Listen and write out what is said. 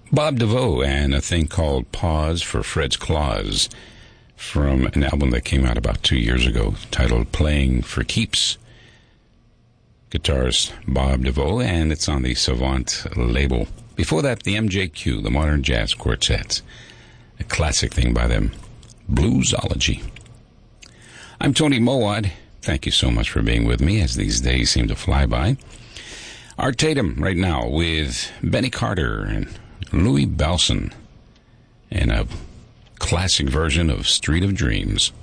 Bob DeVoe and a thing called Pause for Fred's Claus from an album that came out about 2 years ago titled Playing for Keeps. Guitarist Bob DeVoe, and it's on the Savant label. Before that, the MJQ, the Modern Jazz Quartet, a classic thing by them, Bluesology. I'm Tony Mowat. Thank you so much for being with me as these days seem to fly by. Art Tatum right now with Benny Carter and Louis Bellson in a classic version of Street of Dreams.